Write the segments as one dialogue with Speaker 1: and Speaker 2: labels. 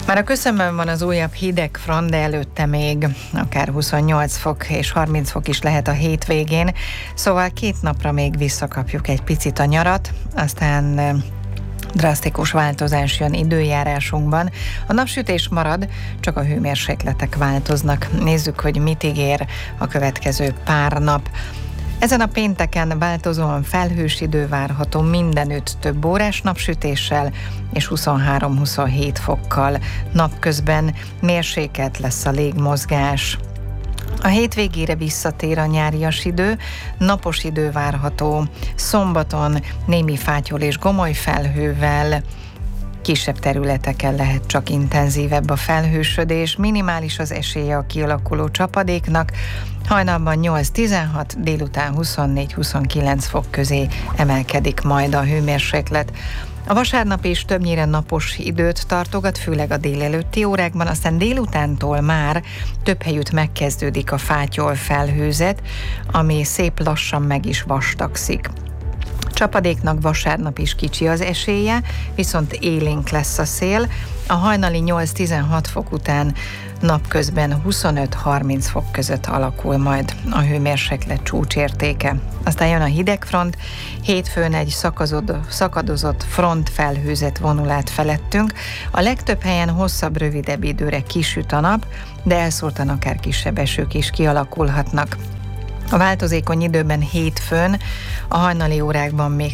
Speaker 1: Már a köszönben van az újabb hideg front, de előtte még akár 28 fok és 30 fok is lehet a hétvégén, szóval 2 napra még visszakapjuk egy picit a nyarat, aztán drasztikus változás jön időjárásunkban. A napsütés marad, csak a hőmérsékletek változnak. Nézzük, hogy mit ígér a következő pár nap. Ezen a pénteken változóan felhős idő várható, mindenütt több órás napsütéssel és 23-27 fokkal. Napközben mérsékelt lesz a légmozgás. A hétvégére visszatér a nyárias idő, napos idő várható, szombaton némi fátyol és gomoly felhővel, kisebb területeken lehet csak intenzívebb a felhősödés, minimális az esélye a kialakuló csapadéknak, hajnalban 8-16, délután 24-29 fok közé emelkedik majd a hőmérséklet. A vasárnap is többnyire napos időt tartogat, főleg a délelőtti órákban, aztán délutántól már több helyütt megkezdődik a fátyol felhőzet, ami szép lassan meg is vastagszik. Csapadéknak vasárnap is kicsi az esélye, viszont élénk lesz a szél. A hajnali 8-16 fok után napközben 25-30 fok között alakul majd a hőmérséklet csúcsértéke. Aztán jön a hidegfront, hétfőn egy szakadozott front felhőzet vonul át felettünk. A legtöbb helyen hosszabb, rövidebb időre kisüt a nap, de elszórtan akár kisebb esők is kialakulhatnak. A változékony időben hétfőn, a hajnali órákban még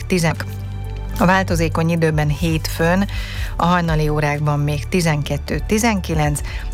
Speaker 1: 12-19,